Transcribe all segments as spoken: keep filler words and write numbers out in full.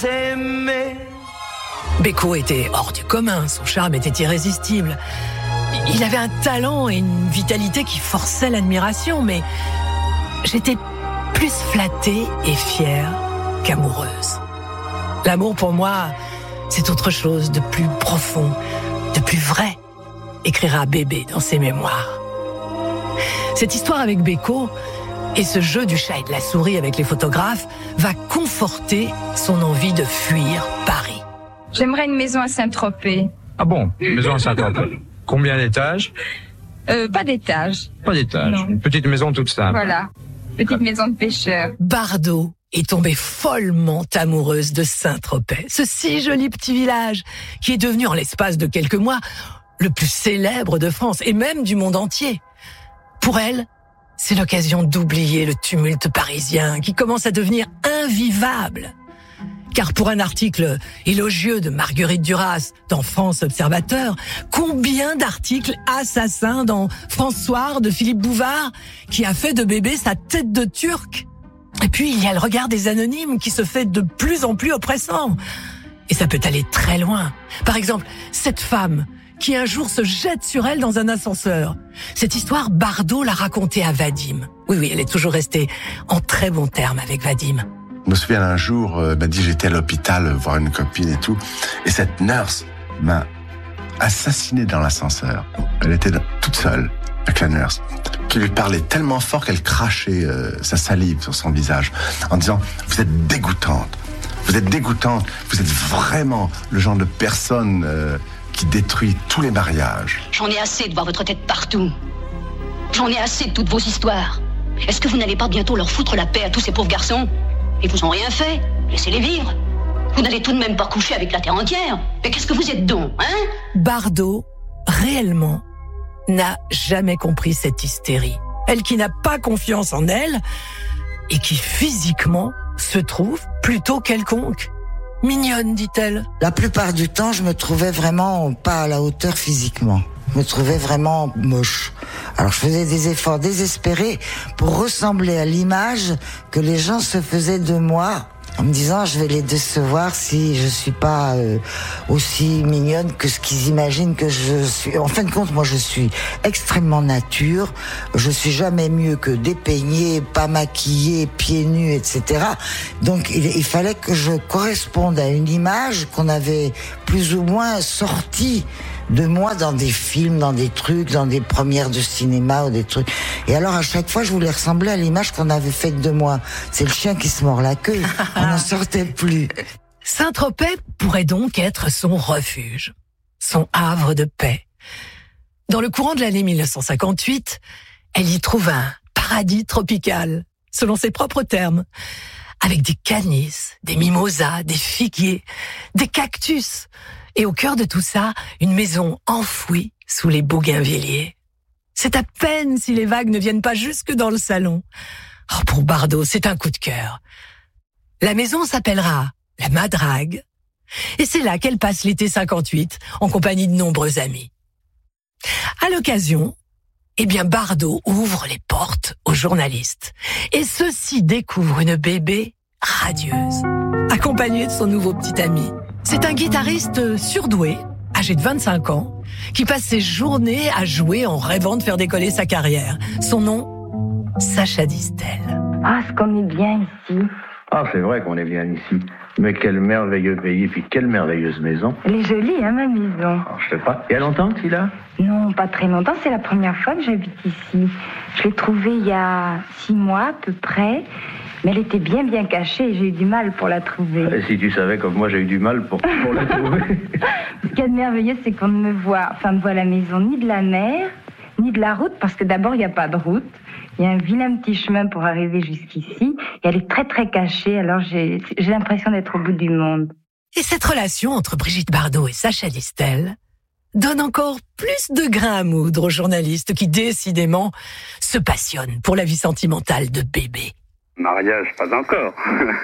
T'aimer. Beko était hors du commun, son charme était irrésistible. Il avait un talent et une vitalité qui forçaient l'admiration, mais j'étais plus flattée et fière qu'amoureuse. L'amour pour moi, c'est autre chose de plus profond, de plus vrai, écrira Bébé dans ses mémoires. Cette histoire avec Beko et ce jeu du chat et de la souris avec les photographes va conforter son envie de fuir Paris. J'aimerais une maison à Saint-Tropez. Ah bon, une maison à Saint-Tropez. Combien d'étages? Euh, pas d'étage. Pas d'étage, Non. une petite maison toute simple. Voilà, petite maison de pêcheur. Bardot est tombée follement amoureuse de Saint-Tropez, ce si joli petit village qui est devenu en l'espace de quelques mois le plus célèbre de France et même du monde entier. Pour elle, c'est l'occasion d'oublier le tumulte parisien qui commence à devenir invivable. Car pour un article élogieux de Marguerite Duras dans France Observateur, combien d'articles assassins dans François de Philippe Bouvard qui a fait de Bébé sa tête de Turc? Et puis il y a le regard des anonymes qui se fait de plus en plus oppressant. Et ça peut aller très loin. Par exemple, cette femme qui un jour se jette sur elle dans un ascenseur. Cette histoire, Bardot l'a racontée à Vadim. Oui, oui, elle est toujours restée en très bons termes avec Vadim. Je me souviens un jour, euh, m'a dit j'étais à l'hôpital euh, voir une copine et tout, et cette nurse m'a assassiné dans l'ascenseur. Elle était toute seule avec la nurse, qui lui parlait tellement fort qu'elle crachait euh, sa salive sur son visage, en disant « Vous êtes dégoûtante, vous êtes dégoûtante, vous êtes vraiment le genre de personne euh, qui détruit tous les mariages. » J'en ai assez de voir votre tête partout. J'en ai assez de toutes vos histoires. Est-ce que vous n'allez pas bientôt leur foutre la paix à tous ces pauvres garçons? Ils vous ont rien fait. Laissez-les vivre. Vous n'allez tout de même pas coucher avec la terre entière. Mais qu'est-ce que vous êtes donc, hein? Bardot, réellement, n'a jamais compris cette hystérie. Elle qui n'a pas confiance en elle et qui physiquement se trouve plutôt quelconque. Mignonne, dit-elle. La plupart du temps, je me trouvais vraiment pas à la hauteur physiquement. Je me trouvais vraiment moche. Alors je faisais des efforts désespérés pour ressembler à l'image que les gens se faisaient de moi, en me disant je vais les décevoir si je suis pas euh, aussi mignonne que ce qu'ils imaginent que je suis. En fin de compte, moi je suis extrêmement nature. Je suis jamais mieux que dépeignée, pas maquillée, pieds nus, et cetera. Donc il, il fallait que je corresponde à une image qu'on avait plus ou moins sortie de moi dans des films, dans des trucs, dans des premières de cinéma ou des trucs. Et alors à chaque fois, je voulais ressembler à l'image qu'on avait faite de moi. C'est le chien qui se mord la queue. On n'en sortait plus. Saint-Tropez pourrait donc être son refuge, son havre de paix. Dans le courant de l'année mille neuf cent cinquante-huit, elle y trouve un paradis tropical, selon ses propres termes, avec des canisses, des mimosas, des figuiers, des cactus. Et au cœur de tout ça, une maison enfouie sous les bougainvilliers. C'est à peine si les vagues ne viennent pas jusque dans le salon. Oh, pour Bardot, c'est un coup de cœur. La maison s'appellera la Madrague. Et c'est là qu'elle passe l'été cinquante-huit, en compagnie de nombreux amis. À l'occasion, eh bien, Bardot ouvre les portes aux journalistes. Et ceux-ci découvrent une Bébé radieuse, accompagnée de son nouveau petit ami. C'est un guitariste surdoué, âgé de vingt-cinq ans, qui passe ses journées à jouer en rêvant de faire décoller sa carrière. Son nom, Sacha Distel. Ah, ce qu'on est bien ici. Ah, c'est vrai qu'on est bien ici. Mais quel merveilleux pays, puis quelle merveilleuse maison. Elle est jolie, hein, ma maison. Alors, je sais pas. Il y a longtemps que tu es là? Non, pas très longtemps. C'est la première fois que j'habite ici. Je l'ai trouvée il y a six mois à peu près. Mais elle était bien, bien cachée et j'ai eu du mal pour la trouver. Et si tu savais comme moi, j'ai eu du mal pour, pour la trouver. Ce qu'il y a de merveilleux, c'est qu'on ne me voit, enfin, ne voit la maison ni de la mer, ni de la route, parce que d'abord, il n'y a pas de route. Il y a un vilain petit chemin pour arriver jusqu'ici. Et elle est très, très cachée. Alors, j'ai, j'ai l'impression d'être au bout du monde. Et cette relation entre Brigitte Bardot et Sacha Distel donne encore plus de grain à moudre aux journalistes qui, décidément, se passionnent pour la vie sentimentale de Bébé. Mariage, pas encore.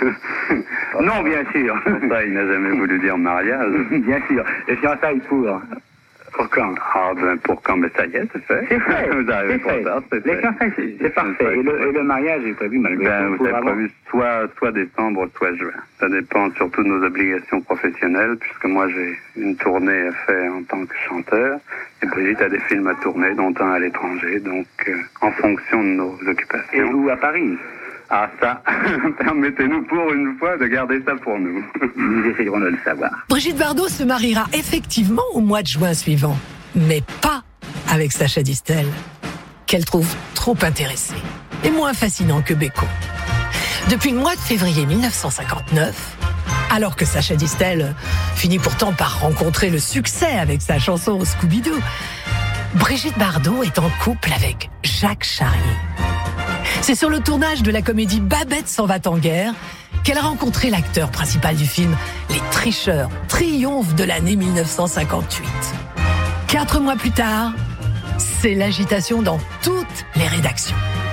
Non, bien sûr. Ça, il n'a jamais voulu dire mariage. Bien sûr. Les fiançailles pour. Pour quand? Ah ben pour quand? Mais ça y est, c'est fait. C'est fait. Vous arrivez C'est trop fait. tard, c'est Les fait. fiançailles, c'est, c'est parfait. Et le, et le mariage est prévu malgré Ben, tout. vous avez avant. prévu soit, soit décembre, soit juin. Ça dépend surtout de nos obligations professionnelles, puisque moi j'ai une tournée à faire en tant que chanteur, et Brigitte a des films à tourner, dont un à l'étranger, donc euh, en fonction de nos Et occupations. où à Paris? Ah ça, permettez-nous pour une fois de garder ça pour nous. Nous essayerons de le savoir. Brigitte Bardot se mariera effectivement au mois de juin suivant, mais pas avec Sacha Distel, qu'elle trouve trop intéressé et moins fascinant que Bacon. Depuis le mois de février mille neuf cent cinquante-neuf, alors que Sacha Distel finit pourtant par rencontrer le succès avec sa chanson Scooby-Doo, Brigitte Bardot est en couple avec Jacques Charrier. C'est sur le tournage de la comédie Babette s'en va en guerre qu'elle a rencontré l'acteur principal du film Les Tricheurs, triomphe de l'année mille neuf cent cinquante-huit. Quatre mois plus tard, c'est l'agitation dans toutes les rédactions,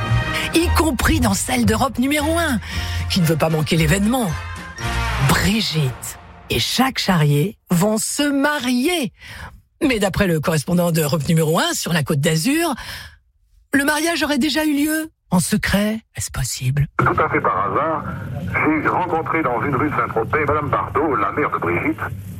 y compris dans celle d'Europe numéro un, qui ne veut pas manquer l'événement. Brigitte et Jacques Charrier vont se marier. Mais d'après le correspondant d'Europe numéro un sur la Côte d'Azur, le mariage aurait déjà eu lieu en secret. Est-ce possible? Tout à fait par hasard, j'ai rencontré dans une rue Saint-Tropez Madame Bardot, la mère de Brigitte,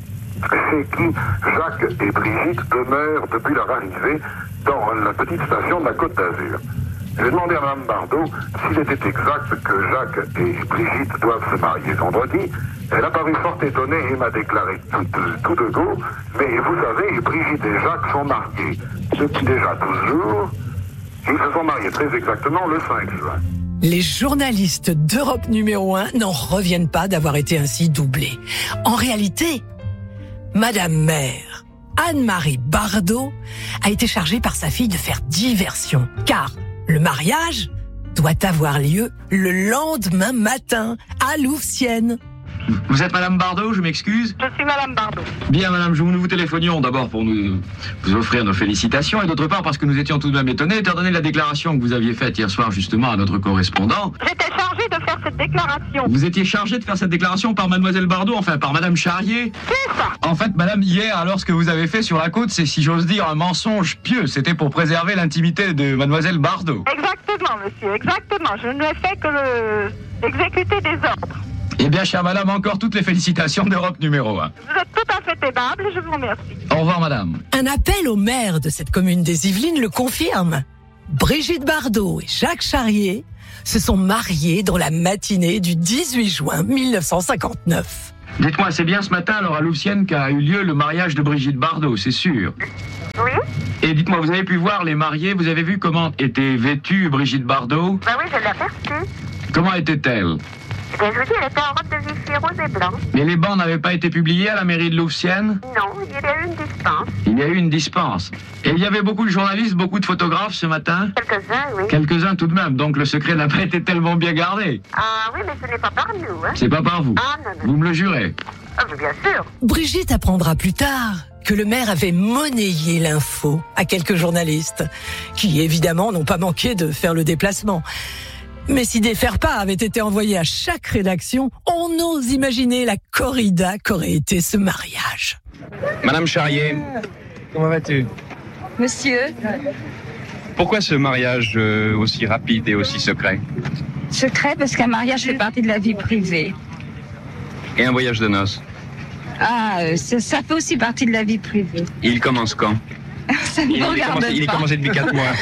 chez qui Jacques et Brigitte demeurent depuis leur arrivée dans la petite station de la Côte d'Azur. J'ai demandé à Madame Bardot s'il était exact que Jacques et Brigitte doivent se marier vendredi. Elle a paru fort étonnée et m'a déclaré tout, tout de go, mais vous savez, Brigitte et Jacques sont mariés depuis déjà douze jours. Ils se sont mariés très exactement le cinq juin. Les journalistes d'Europe numéro un n'en reviennent pas d'avoir été ainsi doublés. En réalité, Madame Mère, Anne-Marie Bardot, a été chargée par sa fille de faire diversion, car le mariage doit avoir lieu le lendemain matin à Louvciennes. Vous êtes Madame Bardot, je m'excuse. Je suis Madame Bardot. Bien, Madame, je- nous vous téléphonions d'abord pour nous vous offrir nos félicitations et d'autre part parce que nous étions tout de même étonnés étant donné la déclaration que vous aviez faite hier soir justement à notre correspondant. J'étais chargée de faire cette déclaration. Vous étiez chargée de faire cette déclaration par Mademoiselle Bardot, enfin par Madame Charrier. C'est ça. En fait, Madame, hier, alors ce que vous avez fait sur la côte, c'est, si j'ose dire, un mensonge pieux. C'était pour préserver l'intimité de Mademoiselle Bardot. Exactement, monsieur, exactement. Je ne fais que le... exécuter des ordres. Eh bien, chère Madame, encore toutes les félicitations d'Europe numéro un. Vous êtes tout à fait aimable, je vous remercie. Au revoir, Madame. Un appel au maire de cette commune des Yvelines le confirme. Brigitte Bardot et Jacques Charrier se sont mariés dans la matinée du dix-huit juin mille neuf cent cinquante-neuf. Dites-moi, c'est bien ce matin, alors à Louvciennes, qu'a eu lieu le mariage de Brigitte Bardot, c'est sûr. Oui? Et dites-moi, vous avez pu voir les mariés, vous avez vu comment était vêtue Brigitte Bardot? Ben oui, je l'ai aperçue. Comment était-elle? Eh bien, je vous dis, elle était en robe de Vichy rose et blanc. Mais les bancs n'avaient pas été publiés à la mairie de Louvciennes? Non, il y a eu une dispense. Il y a eu une dispense. Et il y avait beaucoup de journalistes, beaucoup de photographes ce matin? Quelques-uns, oui. Quelques-uns tout de même, donc le secret n'a pas été tellement bien gardé. Ah oui, mais ce n'est pas par nous, hein. C'est pas par vous. Ah non, non. Vous me le jurez. Ah, mais bien sûr. Brigitte apprendra plus tard que le maire avait monnayé l'info à quelques journalistes, qui évidemment n'ont pas manqué de faire le déplacement. Mais si des faire-part avaient été envoyés à chaque rédaction, on ose imaginer la corrida qu'aurait été ce mariage. Madame Charrier, comment vas-tu? Monsieur, Pourquoi ce mariage euh, aussi rapide et aussi secret? secret parce qu'un mariage fait partie de la vie privée. Et un voyage de noces? Ah, euh, ça, ça fait aussi partie de la vie privée. Il commence quand? Ça ne Il, me il est regarde commencé, il est pas. commencé depuis quatre mois.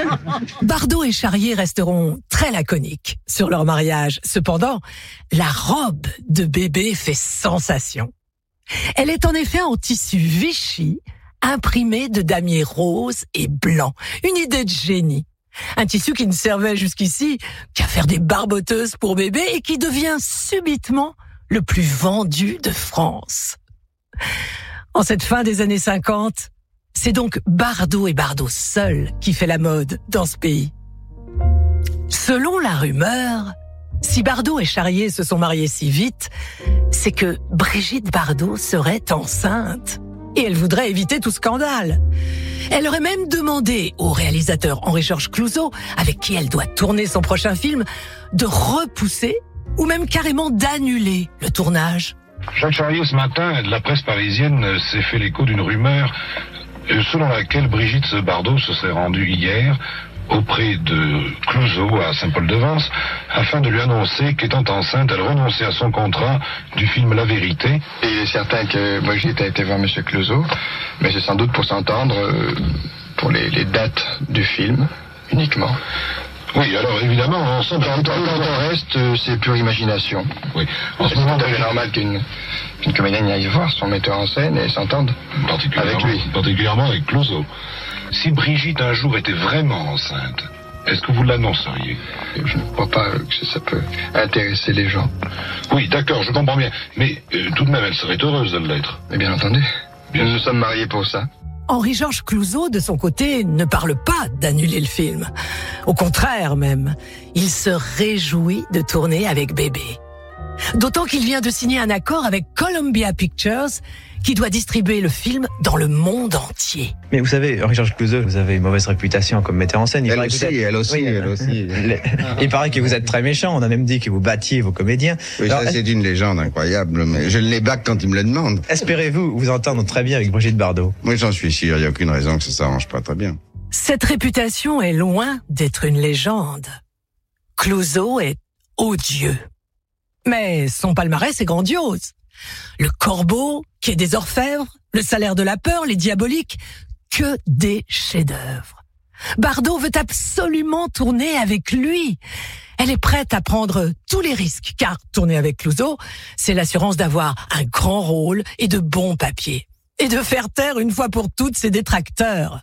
Bardot et Charrier resteront très laconiques sur leur mariage. Cependant, la robe de bébé fait sensation. Elle est en effet en tissu Vichy, imprimé de damier rose et blanc. Une idée de génie. Un tissu qui ne servait jusqu'ici qu'à faire des barboteuses pour bébé et qui devient subitement le plus vendu de France. En cette fin des années cinquante, c'est donc Bardot et Bardot seul qui fait la mode dans ce pays. Selon la rumeur, si Bardot et Charrier se sont mariés si vite, c'est que Brigitte Bardot serait enceinte. Et elle voudrait éviter tout scandale. Elle aurait même demandé au réalisateur Henri-Georges Clouzot, avec qui elle doit tourner son prochain film, de repousser ou même carrément d'annuler le tournage. Jacques Charrier, ce matin, de la presse parisienne s'est fait l'écho d'une rumeur selon laquelle Brigitte Bardot se serait rendue hier auprès de Clouzot à Saint-Paul-de-Vence afin de lui annoncer qu'étant enceinte, elle renonçait à son contrat du film La Vérité. Et il est certain que Brigitte a été voir M. Clouzot, mais c'est sans doute pour s'entendre euh, pour les, les dates du film uniquement. Oui, alors évidemment, on s'entend. Quand on reste, euh, c'est pure imagination. Oui. En ce moment, c'est normal qu'une qu'une comédienne aille voir son metteur en scène et s'entende avec lui. Particulièrement avec Clouzot. Si Brigitte un jour était vraiment enceinte, est-ce que vous l'annonceriez? Je ne crois pas que ça peut intéresser les gens. Oui, d'accord, je comprends bien. Mais euh, tout de même, elle serait heureuse de l'être. Mais bien entendu. Bien Nous nous sommes mariés pour ça. Henri-Georges Clouzot, de son côté, ne parle pas d'annuler le film. Au contraire même, il se réjouit de tourner avec Bébé. D'autant qu'il vient de signer un accord avec Columbia Pictures, qui doit distribuer le film dans le monde entier. Mais vous savez, Henri-Georges Clouzot, vous avez une mauvaise réputation comme metteur en scène. Il elle, aussi, êtes... elle aussi, oui, elle aussi, elle aussi. Il paraît que vous êtes très méchant. On a même dit que vous battiez vos comédiens. Oui, alors, ça c'est une légende incroyable, mais je les back quand ils me le demandent. Espérez-vous vous entendre très bien avec Brigitte Bardot? Oui, j'en suis sûr. Il n'y a aucune raison que ça s'arrange pas très bien. Cette réputation est loin d'être une légende. Clouzot est odieux. Mais son palmarès est grandiose. Le Corbeau, Quai des Orfèvres, Le Salaire de la Peur, Les Diaboliques, que des chefs-d'œuvre. Bardot veut absolument tourner avec lui. Elle est prête à prendre tous les risques, car tourner avec Clouzot, c'est l'assurance d'avoir un grand rôle et de bons papiers, et de faire taire une fois pour toutes ses détracteurs.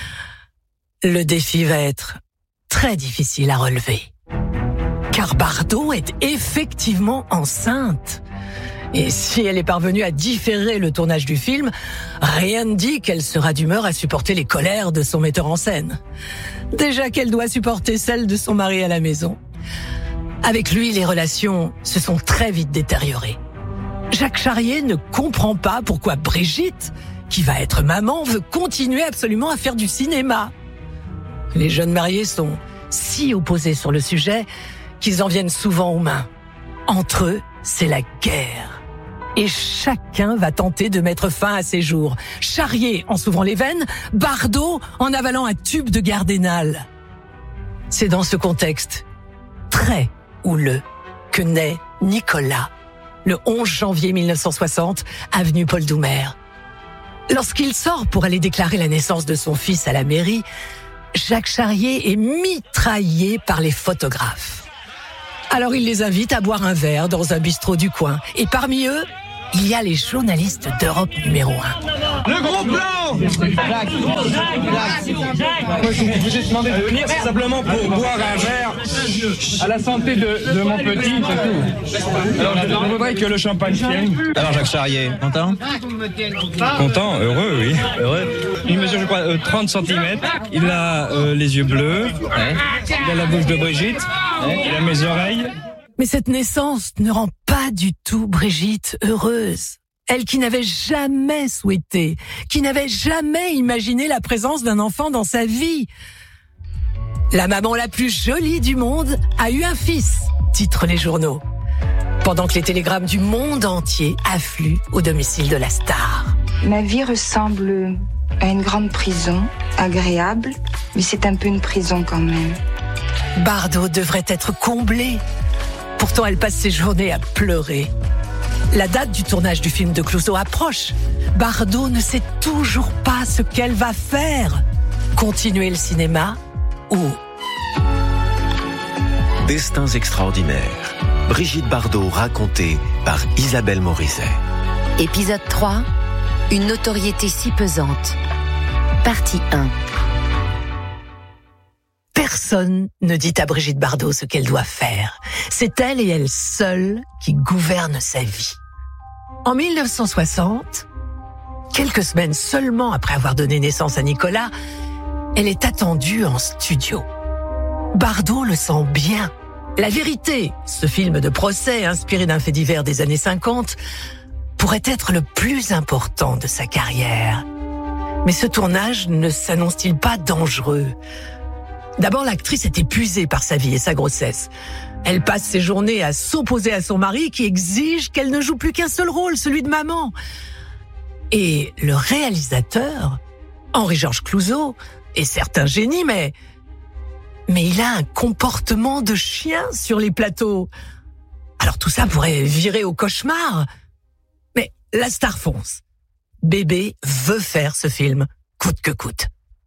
Le défi va être très difficile à relever. Car Bardot est effectivement enceinte. Et si elle est parvenue à différer le tournage du film, rien ne dit qu'elle sera d'humeur à supporter les colères de son metteur en scène. Déjà qu'elle doit supporter celles de son mari à la maison. Avec lui, les relations se sont très vite détériorées. Jacques Charrier ne comprend pas pourquoi Brigitte, qui va être maman, veut continuer absolument à faire du cinéma. Les jeunes mariés sont si opposés sur le sujet qu'ils en viennent souvent aux mains. Entre eux, c'est la guerre. Et chacun va tenter de mettre fin à ses jours. Charrier en s'ouvrant les veines, Bardot en avalant un tube de Gardénal. C'est dans ce contexte très houleux que naît Nicolas, le onze janvier mille neuf cent soixante, avenue Paul Doumer. Lorsqu'il sort pour aller déclarer la naissance de son fils à la mairie, Jacques Charrier est mitraillé par les photographes. Alors il les invite à boire un verre dans un bistrot du coin. Et parmi eux, il y a les journalistes d'Europe numéro un. Le gros plan Jacques, Jacques, Jacques. Moi, je vous ai demandé de venir simplement pour boire un verre à la santé de, de mon petit, c'est tout. Alors, je voudrais que le champagne tienne. Alors, Jacques Charrier, content? Content, heureux, oui. Heureux. Il mesure, je crois, euh, trente centimètres. Il a euh, les yeux bleus. Ouais. Il a la bouche de Brigitte. Ouais. Il a mes oreilles. Mais cette naissance ne rend pas du tout Brigitte heureuse. Elle qui n'avait jamais souhaité, qui n'avait jamais imaginé la présence d'un enfant dans sa vie. La maman la plus jolie du monde a eu un fils, titrent les journaux. Pendant que les télégrammes du monde entier affluent au domicile de la star. Ma vie ressemble à une grande prison, agréable, mais c'est un peu une prison quand même. Bardot devrait être comblée. Pourtant, elle passe ses journées à pleurer. La date du tournage du film de Clouzot approche. Bardot ne sait toujours pas ce qu'elle va faire. Continuer le cinéma ou... Destins extraordinaires. Brigitte Bardot racontée par Isabelle Morizet. Épisode trois. Une notoriété si pesante. Partie un. Personne ne dit à Brigitte Bardot ce qu'elle doit faire. C'est elle et elle seule qui gouverne sa vie. En mille neuf cent soixante, quelques semaines seulement après avoir donné naissance à Nicolas, elle est attendue en studio. Bardot le sent bien. La Vérité, ce film de procès inspiré d'un fait divers des années cinquante, pourrait être le plus important de sa carrière. Mais ce tournage ne s'annonce-t-il pas dangereux ? D'abord, l'actrice est épuisée par sa vie et sa grossesse. Elle passe ses journées à s'opposer à son mari qui exige qu'elle ne joue plus qu'un seul rôle, celui de maman. Et le réalisateur Henri-Georges Clouzot est certes un génie, mais... Mais il a un comportement de chien sur les plateaux. Alors tout ça pourrait virer au cauchemar. Mais la star fonce. Bébé veut faire ce film, coûte que coûte.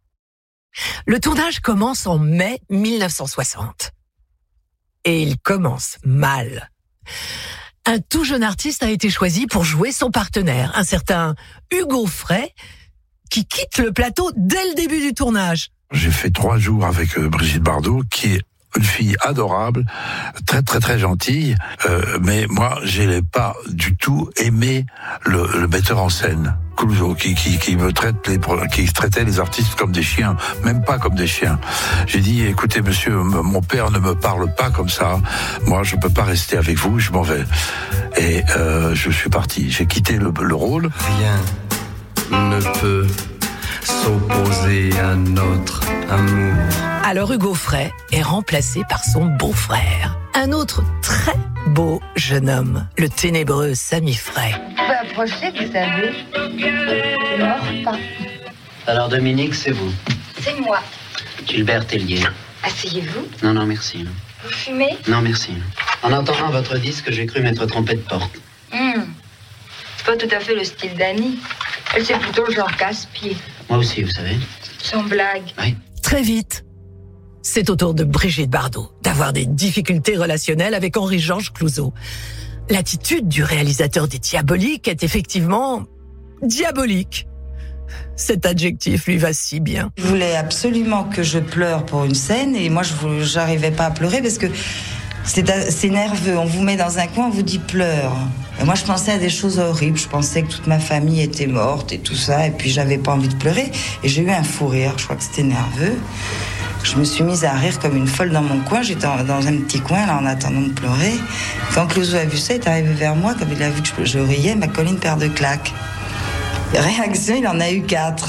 Le tournage commence en mai mille neuf cent soixante. Et il commence mal. Un tout jeune artiste a été choisi pour jouer son partenaire, un certain Hugo Frey, qui quitte le plateau dès le début du tournage. J'ai fait trois jours avec euh, Brigitte Bardot, qui est une fille adorable, très très très gentille, euh, mais moi je n'ai pas du tout aimé le, le metteur en scène Clouzot, qui, qui, qui me traite les, qui traitait les artistes comme des chiens, même pas comme des chiens. J'ai dit, écoutez monsieur, mon père ne me parle pas comme ça, moi je peux pas rester avec vous, je m'en vais. Et euh, je suis parti, j'ai quitté le, le rôle. Rien ne peut s'opposer à notre amour. Alors Hugo Frey est remplacé par son beau-frère, un autre très beau jeune homme, le ténébreux Sami Frey. Vous pouvez approcher, vous savez. Je ne mords pas. Alors Dominique, c'est vous. C'est moi. Gilbert Tellier. Asseyez-vous. Non, non, merci. Vous fumez? Non, merci. En entendant votre disque, j'ai cru m'être trompé de porte. Mmh. C'est pas tout à fait le style d'Annie. Elle, c'est plutôt le genre casse-pied. Moi aussi, vous savez. Sans blague. Oui. Très vite, c'est au tour de Brigitte Bardot d'avoir des difficultés relationnelles avec Henri-Georges Clouzot. L'attitude du réalisateur des Diaboliques est effectivement diabolique. Cet adjectif lui va si bien. Il voulait absolument que je pleure pour une scène et moi, je n'arrivais pas à pleurer parce que c'est, c'est nerveux. On vous met dans un coin, on vous dit pleure. Et moi, je pensais à des choses horribles. Je pensais que toute ma famille était morte et tout ça. Et puis, j'avais pas envie de pleurer. Et j'ai eu un fou rire. Je crois que c'était nerveux. Je me suis mise à rire comme une folle dans mon coin. J'étais dans un petit coin, là, en attendant de pleurer. Quand Clouzot a vu ça, il est arrivé vers moi. Comme il a vu que je, je riais, il m'a collé une paire de claques. Réaction, il en a eu quatre.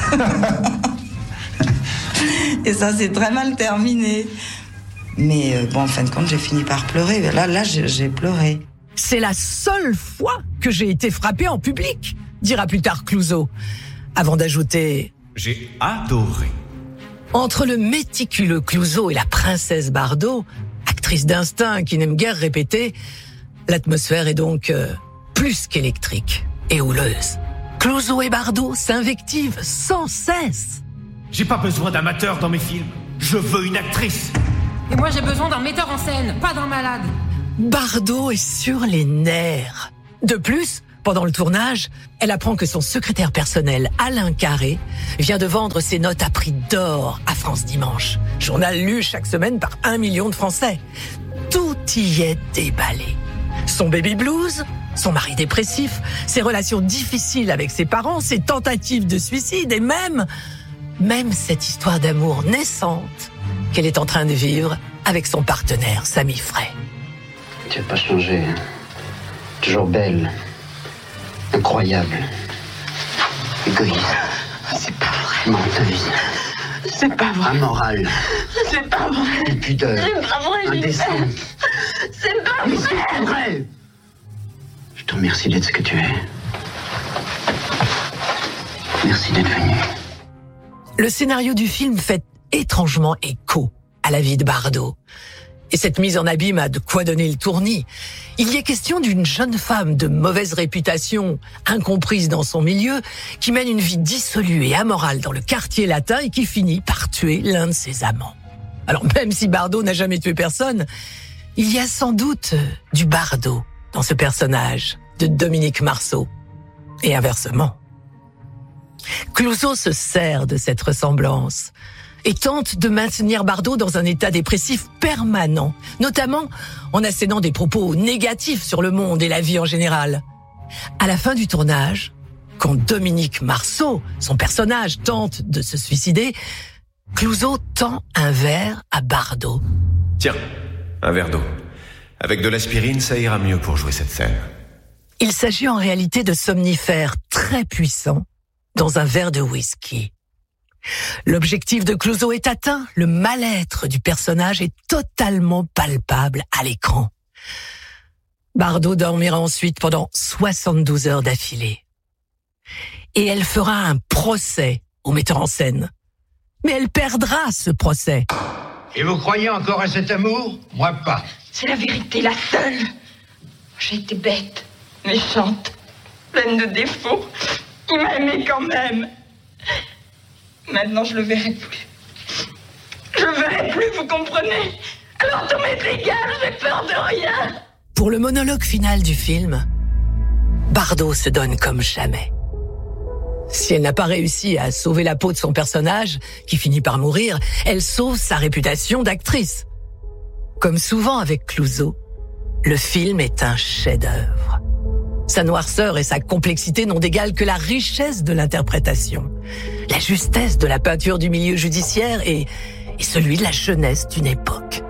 Et ça s'est très mal terminé. Mais euh, bon, en fin de compte, j'ai fini par pleurer. Là, là, j'ai, j'ai pleuré. C'est la seule fois que j'ai été frappée en public, dira plus tard Clouzot, avant d'ajouter « J'ai adoré ». Entre le méticuleux Clouzot et la princesse Bardot, actrice d'instinct qui n'aime guère répéter, l'atmosphère est donc euh, plus qu'électrique et houleuse. Clouzot et Bardot s'invectivent sans cesse. J'ai pas besoin d'amateurs dans mes films. Je veux une actrice. Et moi, j'ai besoin d'un metteur en scène, pas d'un malade. Bardot est sur les nerfs. De plus, pendant le tournage, elle apprend que son secrétaire personnel, Alain Carré, vient de vendre ses notes à prix d'or à France Dimanche. Journal lu chaque semaine par un million de Français. Tout y est déballé. Son baby blues, son mari dépressif, ses relations difficiles avec ses parents, ses tentatives de suicide et même, même cette histoire d'amour naissante qu'elle est en train de vivre avec son partenaire, Sami Frey. Tu n'as pas changé. Toujours belle. Incroyable. Égoïste. C'est pas vrai. Menteuse. C'est pas vrai. Amorale. C'est pas vrai. Impudeur. C'est pas vrai. Indécente. C'est pas Mais vrai. c'est vrai. Je te remercie d'être ce que tu es. Merci d'être venu. Le scénario du film fait étrangement écho à la vie de Bardot. Et cette mise en abîme a de quoi donner le tournis. Il y est question d'une jeune femme de mauvaise réputation, incomprise dans son milieu, qui mène une vie dissolue et amorale dans le quartier latin et qui finit par tuer l'un de ses amants. Alors même si Bardot n'a jamais tué personne, il y a sans doute du Bardot dans ce personnage de Dominique Marceau. Et inversement. Clouzot se sert de cette ressemblance et tente de maintenir Bardot dans un état dépressif permanent, notamment en assénant des propos négatifs sur le monde et la vie en général. À la fin du tournage, quand Dominique Marceau, son personnage, tente de se suicider, Clouzot tend un verre à Bardot. Tiens, un verre d'eau. Avec de l'aspirine, ça ira mieux pour jouer cette scène. Il s'agit en réalité de somnifères très puissants dans un verre de whisky. L'objectif de Clouzot est atteint, le mal-être du personnage est totalement palpable à l'écran. Bardot dormira ensuite pendant soixante-douze heures d'affilée. Et elle fera un procès au metteur en scène. Mais elle perdra ce procès. Et vous croyez encore à cet amour? Moi pas. C'est la vérité, la seule. J'ai été bête, méchante, pleine de défauts. Il m'a aimé quand même. Maintenant, je le verrai plus. Je le verrai plus, vous comprenez? Alors tout m'est égal, j'ai peur de rien. Pour le monologue final du film, Bardot se donne comme jamais. Si elle n'a pas réussi à sauver la peau de son personnage, qui finit par mourir, elle sauve sa réputation d'actrice. Comme souvent avec Clouzot, le film est un chef-d'œuvre. Sa noirceur et sa complexité n'ont d'égal que la richesse de l'interprétation, la justesse de la peinture du milieu judiciaire et, et celui de la jeunesse d'une époque.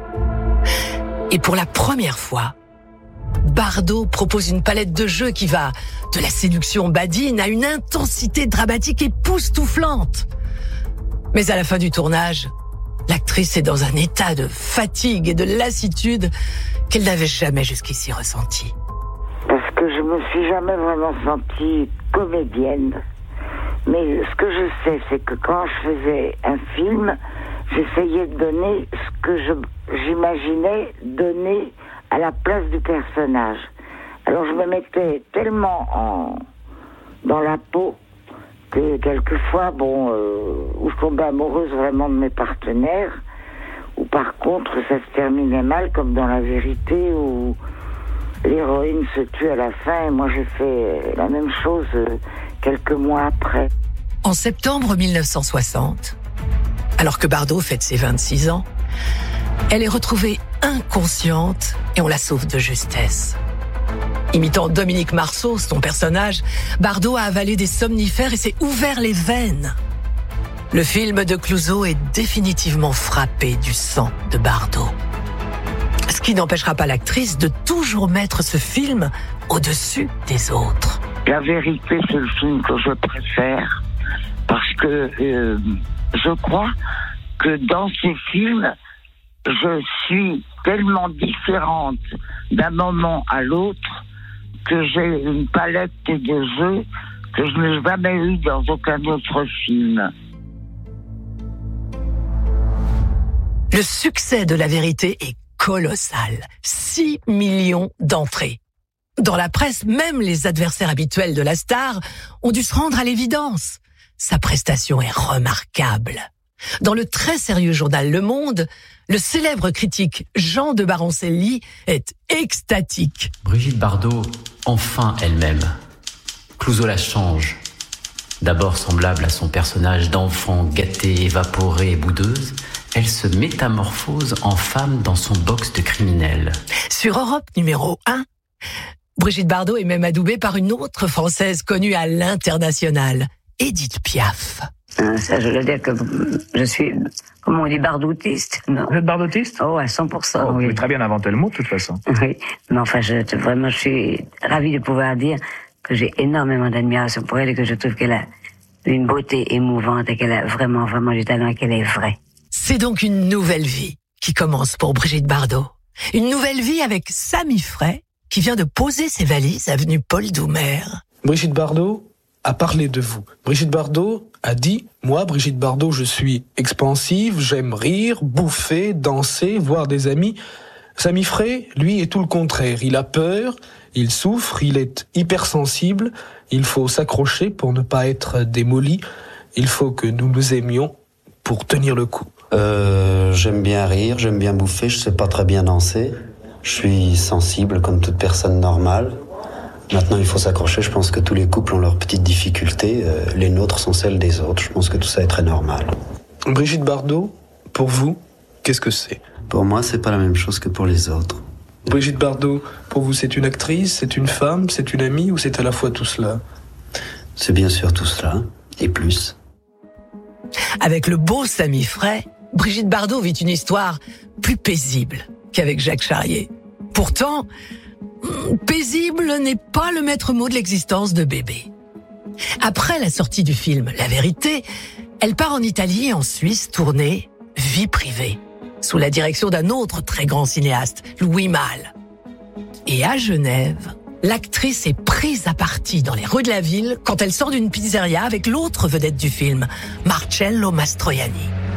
Et pour la première fois, Bardot propose une palette de jeux qui va de la séduction badine à une intensité dramatique époustouflante. Mais à la fin du tournage, l'actrice est dans un état de fatigue et de lassitude qu'elle n'avait jamais jusqu'ici ressenti. Parce que je me suis jamais vraiment sentie comédienne. Mais ce que je sais, c'est que quand je faisais un film, j'essayais de donner ce que je, j'imaginais donner à la place du personnage. Alors je me mettais tellement en, dans la peau que quelquefois, bon, euh, où je tombais amoureuse vraiment de mes partenaires, ou par contre ça se terminait mal, comme dans La Vérité, où l'héroïne se tue à la fin, et moi j'ai fait la même chose euh, quelques mois après. En septembre mille neuf cent soixante, alors que Bardot fête ses vingt-six ans, elle est retrouvée inconsciente et on la sauve de justesse. Imitant Dominique Marceau, son personnage, Bardot a avalé des somnifères et s'est ouvert les veines. Le film de Clouzot est définitivement frappé du sang de Bardot. Ce qui n'empêchera pas l'actrice de toujours mettre ce film au-dessus des autres. La Vérité, c'est le film que je préfère parce que euh, je crois que dans ces films, je suis tellement différente d'un moment à l'autre que j'ai une palette de jeux que je n'ai jamais eu dans aucun autre film. Le succès de La Vérité est colossal. six millions d'entrées. Dans la presse, même les adversaires habituels de la star ont dû se rendre à l'évidence. Sa prestation est remarquable. Dans le très sérieux journal Le Monde, le célèbre critique Jean de Baroncelli est extatique. Brigitte Bardot, enfin elle-même. Clouzot la change. D'abord semblable à son personnage d'enfant gâtée, évaporée et boudeuse, elle se métamorphose en femme dans son box de criminel. Sur Europe numéro un, Brigitte Bardot est même adoubée par une autre Française connue à l'international, Édith Piaf. Ça, je veux dire que je suis, comment on dit, bardoutiste. Non. Vous êtes bardotiste? Oh, à cent pour cent, oh, oui. Vous pouvez très bien inventer le mot, de toute façon. Oui, mais enfin, je, vraiment, je suis ravie de pouvoir dire que j'ai énormément d'admiration pour elle et que je trouve qu'elle a une beauté émouvante et qu'elle a vraiment, vraiment du talent et qu'elle est vraie. C'est donc une nouvelle vie qui commence pour Brigitte Bardot. Une nouvelle vie avec Samy Frey, qui vient de poser ses valises avenue Paul Doumer. Brigitte Bardot a parlé de vous. Brigitte Bardot a dit « Moi, Brigitte Bardot, je suis expansive, j'aime rire, bouffer, danser, voir des amis. » Samy Frey, lui, est tout le contraire. Il a peur, il souffre, il est hypersensible. Il faut s'accrocher pour ne pas être démoli. Il faut que nous nous aimions pour tenir le coup. Euh, j'aime bien rire, j'aime bien bouffer, je sais pas très bien danser. Je suis sensible comme toute personne normale. Maintenant, il faut s'accrocher. Je pense que tous les couples ont leurs petites difficultés. Euh, les nôtres sont celles des autres. Je pense que tout ça est très normal. Brigitte Bardot, pour vous, qu'est-ce que c'est? Pour moi, c'est pas la même chose que pour les autres. Brigitte Bardot, pour vous, c'est une actrice, c'est une femme, c'est une amie ou c'est à la fois tout cela? C'est bien sûr tout cela, et plus. Avec le beau Samy Frey, Brigitte Bardot vit une histoire plus paisible qu'avec Jacques Charrier. Pourtant, paisible n'est pas le maître mot de l'existence de Bébé. Après la sortie du film La Vérité, elle part en Italie et en Suisse tourner Vie privée, sous la direction d'un autre très grand cinéaste, Louis Malle. Et à Genève, L'actrice est prise à partie dans les rues de la ville quand elle sort d'une pizzeria avec l'autre vedette du film, Marcello Mastroianni.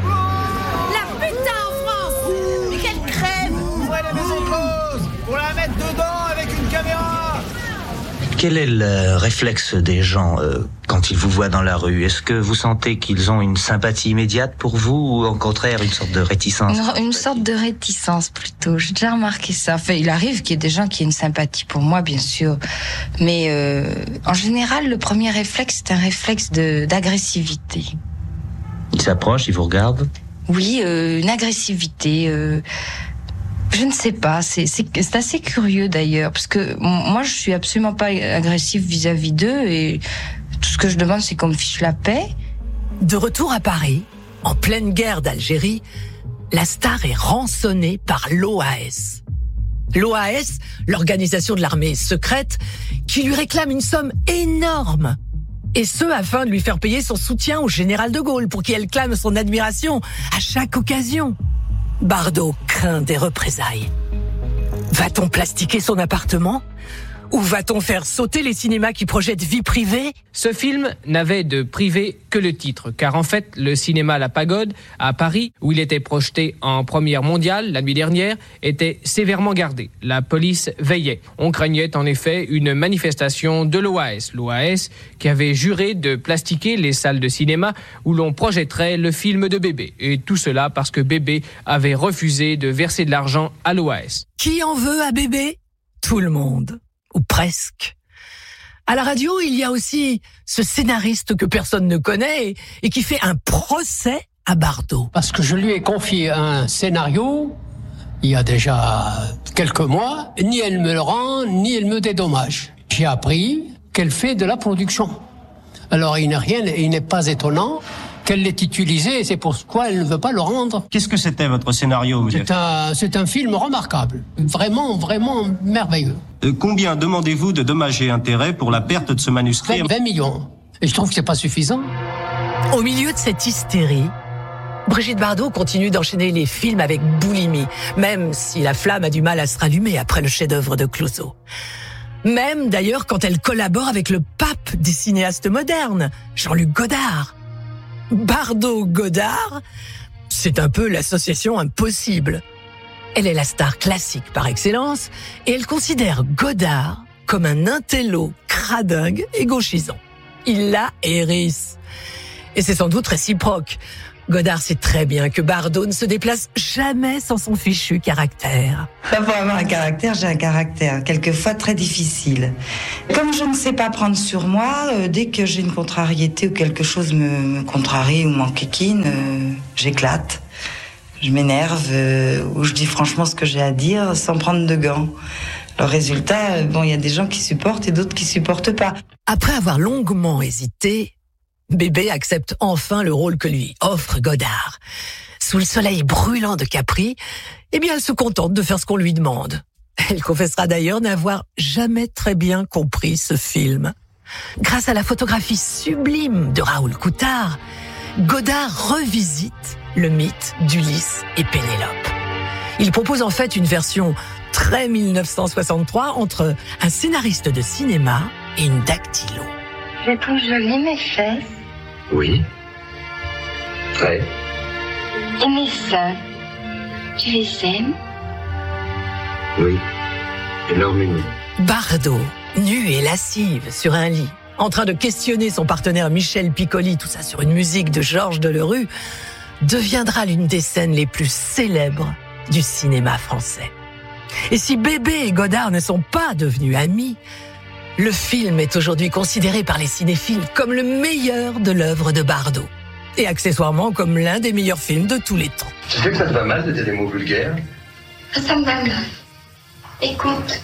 La putain en France! Mais quelle crème! Ouais, les maisons closes! Pour la mettre dedans avec une caméra! Quel est le réflexe des gens euh, quand ils vous voient dans la rue? Est-ce que vous sentez qu'ils ont une sympathie immédiate pour vous ou au contraire une sorte de réticence? Une, une sorte de réticence plutôt. J'ai déjà remarqué ça. Enfin, il arrive qu'il y ait des gens qui aient une sympathie pour moi, bien sûr. Mais euh, en général, le premier réflexe, c'est un réflexe de, d'agressivité. Ils s'approchent, ils vous regardent? Oui, euh, une agressivité... Euh, Je ne sais pas, c'est, c'est, c'est assez curieux d'ailleurs, parce que moi je suis absolument pas agressif vis-à-vis d'eux et tout ce que je demande c'est qu'on me fiche la paix. De retour à Paris, en pleine guerre d'Algérie, la star est rançonnée par l'O A S. L'O A S, l'organisation de l'armée secrète, qui lui réclame une somme énorme. Et ce, afin de lui faire payer son soutien au général de Gaulle, pour qui elle clame son admiration à chaque occasion. Bardot craint des représailles. Va-t-on plastiquer son appartement ? Ou va-t-on faire sauter les cinémas qui projettent vie privée ? Ce film n'avait de privé que le titre, car en fait, le cinéma La Pagode, à Paris, où il était projeté en première mondiale la nuit dernière, était sévèrement gardé. La police veillait. On craignait en effet une manifestation de l'O A S. L'O A S qui avait juré de plastiquer les salles de cinéma où l'on projetterait le film de Bébé. Et tout cela parce que Bébé avait refusé de verser de l'argent à l'O A S. Qui en veut à Bébé ? Tout le monde. Ou presque. À la radio, il y a aussi ce scénariste que personne ne connaît et qui fait un procès à Bardot. Parce que je lui ai confié un scénario il y a déjà quelques mois. Ni elle me le rend, ni elle me dédommage. J'ai appris qu'elle fait de la production. Alors il n'est rien, il n'est pas étonnant qu'elle l'ait utilisé et c'est pourquoi elle ne veut pas le rendre. Qu'est-ce que c'était votre scénario? C'est un, c'est un film remarquable. Vraiment, vraiment merveilleux. Euh, combien demandez-vous de dommages et intérêts pour la perte de ce manuscrit? vingt millions. Et je trouve que c'est pas suffisant. Au milieu de cette hystérie, Brigitte Bardot continue d'enchaîner les films avec boulimie, même si la flamme a du mal à se rallumer après le chef-d'œuvre de Clouzot. Même d'ailleurs quand elle collabore avec le pape des cinéastes modernes, Jean-Luc Godard. Bardot-Godard, c'est un peu l'association impossible. Elle est la star classique par excellence et elle considère Godard comme un intello cradingue et gauchisant. Il la hérisse. Et c'est sans doute réciproque. Godard sait très bien que Bardot ne se déplace jamais sans son fichu caractère. Pour avoir un caractère, j'ai un caractère, quelquefois très difficile. Comme je ne sais pas prendre sur moi, euh, dès que j'ai une contrariété ou quelque chose me, me contrarie ou m'enquiquine, euh, j'éclate. Je m'énerve euh, ou je dis franchement ce que j'ai à dire sans prendre de gants. Le résultat, euh, bon, il y a des gens qui supportent et d'autres qui supportent pas. Après avoir longuement hésité, Bébé accepte enfin le rôle que lui offre Godard. Sous le soleil brûlant de Capri, eh bien, elle se contente de faire ce qu'on lui demande. Elle confessera d'ailleurs n'avoir jamais très bien compris ce film. Grâce à la photographie sublime de Raoul Coutard, Godard revisite le mythe d'Ulysse et Pénélope. Il propose en fait une version très dix-neuf cent soixante-trois entre un scénariste de cinéma et une dactylo. Je trouve jolies mes fesses. Oui. Ouais. Et mes seins. Tu les aimes? Oui. Énormément. Bardot, nue et lascive sur un lit, en train de questionner son partenaire Michel Piccoli, tout ça sur une musique de Georges Delerue, deviendra l'une des scènes les plus célèbres du cinéma français. Et si Bébé et Godard ne sont pas devenus amis, le film est aujourd'hui considéré par les cinéphiles comme le meilleur de l'œuvre de Bardot. Et accessoirement comme l'un des meilleurs films de tous les temps. Tu sais que ça te va mal de dire des mots vulgaires? Ça me va grave. Écoute.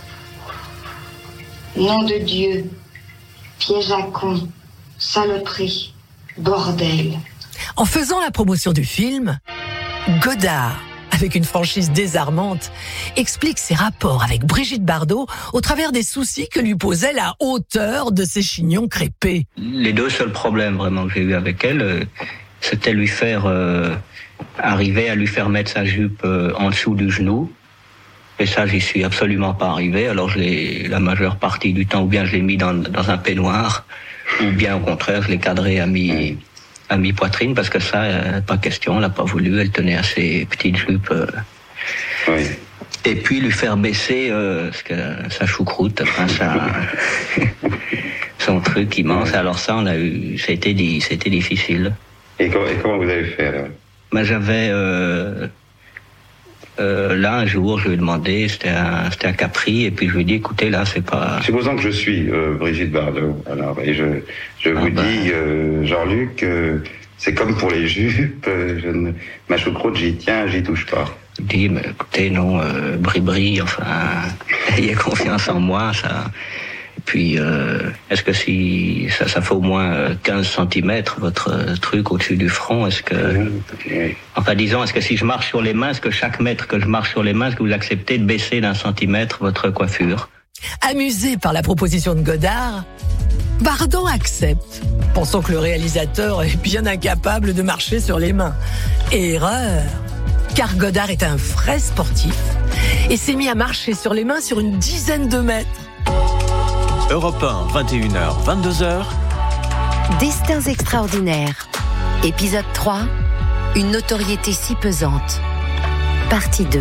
Nom de Dieu. Piège à con. Saloperie. Bordel. En faisant la promotion du film, Godard, avec une franchise désarmante, explique ses rapports avec Brigitte Bardot au travers des soucis que lui posait la hauteur de ses chignons crêpés. Les deux seuls problèmes vraiment que j'ai eu avec elle, euh, c'était lui faire euh, arriver à lui faire mettre sa jupe euh, en dessous du genou Et ça, j'y suis absolument pas arrivé. Alors, je l'ai, la majeure partie du temps, ou bien je l'ai mis dans, dans un peignoir, ou bien au contraire, je l'ai cadré à mi, à mi-poitrine, parce que ça, euh, pas question, elle n'a pas voulu, elle tenait à ses petites jupes. Euh, oui. Et puis lui faire baisser euh, ce que, sa choucroute, enfin, sa, son truc immense. Alors ça, on a eu, c'était, c'était difficile. Et comment, et comment vous avez fait alors? Ben, j'avais euh, euh, là un jour, je lui ai demandé, c'était un, c'était un Capri, et puis je lui ai dit, écoutez, là, c'est pas. Supposons que je suis euh, Brigitte Bardot, alors, et je, je ah vous ben... dis, euh, Jean-Luc, euh, c'est comme pour les jupes, euh, je ne, ma choucroute, j'y tiens, j'y touche pas. Je dis, mais écoutez, non, euh, bri-bri, enfin, ayez confiance en moi, ça. Puis, euh, est-ce que si ça, ça fait au moins quinze centimètres, votre truc au-dessus du front, est-ce que... Enfin, disons, est-ce que si je marche sur les mains, est-ce que chaque mètre que je marche sur les mains, est-ce que vous acceptez de baisser d'un centimètre votre coiffure? Amusé par la proposition de Godard, Bardot accepte, pensant que le réalisateur est bien incapable de marcher sur les mains. Erreur, car Godard est un vrai sportif et s'est mis à marcher sur les mains sur une dizaine de mètres. Europe un, vingt et une heures, vingt-deux heures. Destins extraordinaires. Épisode trois. Une notoriété si pesante. Partie deux.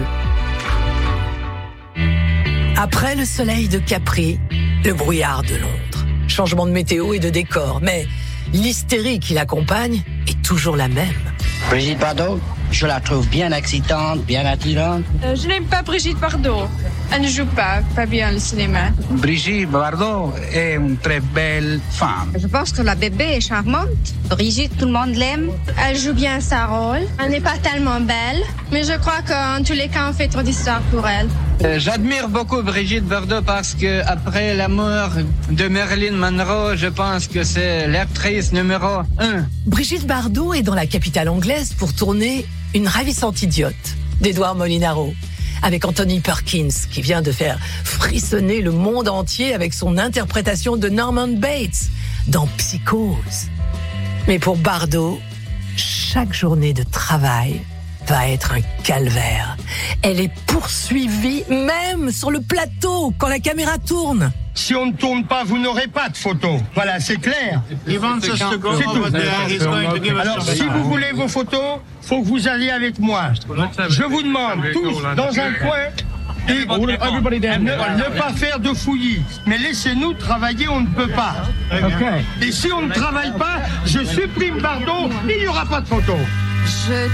Après le soleil de Capri, le brouillard de Londres. Changement de météo et de décor, mais l'hystérie qui l'accompagne est toujours la même. Brigitte Bardot, je la trouve bien excitante, bien attirante. Euh, je n'aime pas Brigitte Bardot. Elle ne joue pas, pas bien le cinéma. Brigitte Bardot est une très belle femme. Je pense que la bébé est charmante. Brigitte, tout le monde l'aime. Elle joue bien sa rôle. Elle n'est pas tellement belle, mais je crois qu'en tous les cas, on fait trop d'histoires pour elle. Euh, j'admire beaucoup Brigitte Bardot parce que après la mort de Marilyn Monroe, je pense que c'est l'actrice numéro un. Brigitte Bardot est dans la capitale anglaise pour tourner Une ravissante idiote d'Edward Molinaro, avec Anthony Perkins qui vient de faire frissonner le monde entier avec son interprétation de Norman Bates dans Psychose. Mais pour Bardot, chaque journée de travail va être un calvaire. Elle est poursuivie même sur le plateau quand la caméra tourne. Si on ne tourne pas, vous n'aurez pas de photos. Voilà, c'est clair. C'est tout. Alors, si vous voulez vos photos, faut que vous alliez avec moi. Je vous demande tous dans un coin et ne, ne pas faire de fouillis. Mais laissez-nous travailler, on ne peut pas. Et si on ne travaille pas, je supprime Bardot, il n'y aura pas de photos. Je